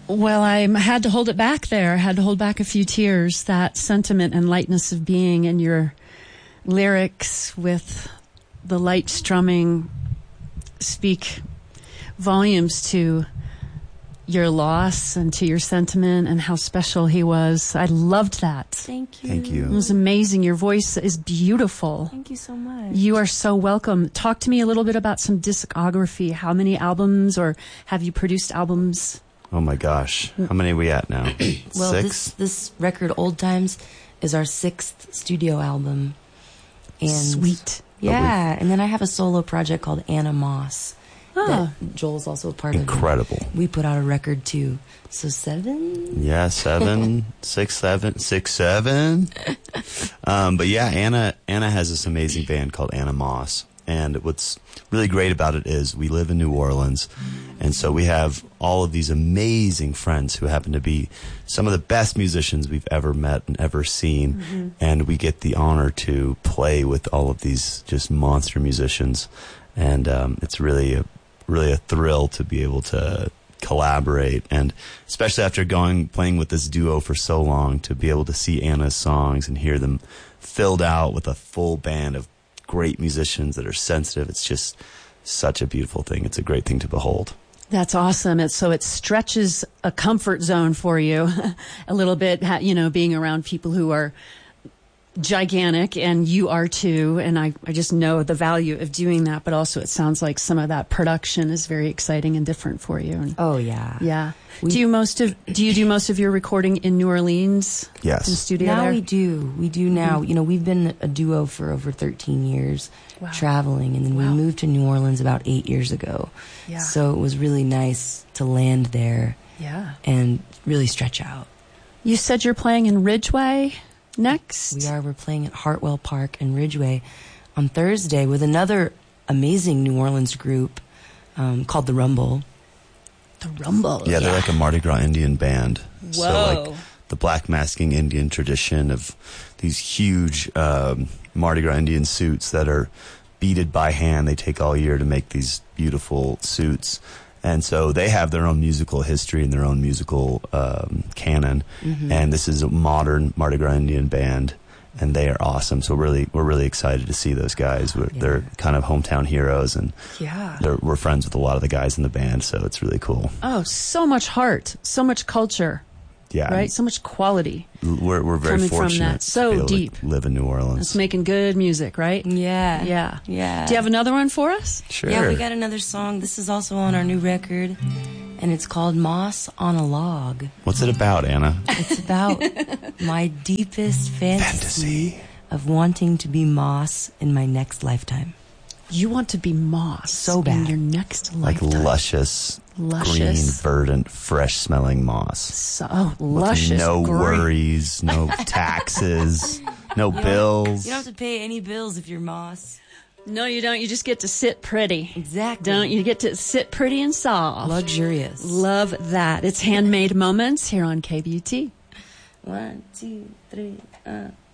Well, I had to hold it back there. I had to hold back a few tears. That sentiment and lightness of being in your lyrics with the light strumming speak volumes to your loss and to your sentiment and how special he was. I loved that. Thank you. Thank you. It was amazing. Your voice is beautiful. Thank you so much. You are so welcome. Talk to me a little bit about some discography. How many albums, or have you produced albums? Oh my gosh. How many are we at now? Well, 6? this record, Old Times, is our 6th studio album. And Sweet. Yeah, and then I have a solo project called Anna Moss Oh. that Joel's also a part Incredible. of. We put out a record too. So 7? Yeah, 7, 6, 7, 6, 7. But yeah, Anna has this amazing band called Anna Moss. And what's really great about it is we live in New Orleans. And so we have all of these amazing friends who happen to be some of the best musicians we've ever met and ever seen. Mm-hmm. And we get the honor to play with all of these just monster musicians. And it's really a thrill to be able to collaborate, and especially after playing with this duo for so long, to be able to see Anna's songs and hear them filled out with a full band of great musicians that are sensitive. It's just such a beautiful thing. It's a great thing to behold. That's awesome. So it stretches a comfort zone for you a little bit, being around people who are gigantic, and you are too, and I just know the value of doing that, but also it sounds like some of that production is very exciting and different for you. And Oh, yeah. yeah. Do you do most of your recording in New Orleans? Yes. In the studio Now there? we do. We do now. Mm-hmm. We've been a duo for over 13 years, Wow. traveling, and then we Wow. moved to New Orleans about 8 years ago. Yeah. So it was really nice to land there Yeah. and really stretch out. You said you're playing in Ridgeway next? We're playing at Hartwell Park in Ridgeway on Thursday with another amazing New Orleans group called The Rumble. The Rumble. Yeah, they're like a Mardi Gras Indian band. Whoa. So like the black masking Indian tradition of these huge Mardi Gras Indian suits that are beaded by hand. They take all year to make these beautiful suits. And so they have their own musical history and their own musical canon. Mm-hmm. And this is a modern Mardi Gras Indian band, and they are awesome. So we're really excited to see those guys. They're kind of hometown heroes, and we're friends with a lot of the guys in the band, so it's really cool. Oh, so much heart, so much culture. Yeah. Right? So much quality. We're very coming from fortunate that. So to be able deep. to live in New Orleans. It's making good music, right? Yeah. Yeah. Yeah. Do you have another one for us? Sure. Yeah, we got another song. This is also on our new record, and it's called Moss on a Log. What's it about, Anna? It's about my deepest fantasy of wanting to be moss in my next lifetime. You want to be moss So bad. in your next Like lifetime. luscious, green, Luscious. verdant, fresh-smelling moss. So luscious. With no green. worries, no taxes, no bills. You don't have to pay any bills if you're moss. No, you don't. You just get to sit pretty. Exactly. Don't you get to sit pretty and soft. Luxurious. Love that. It's Handmade Moments here on KBUT. 1, 2, 3.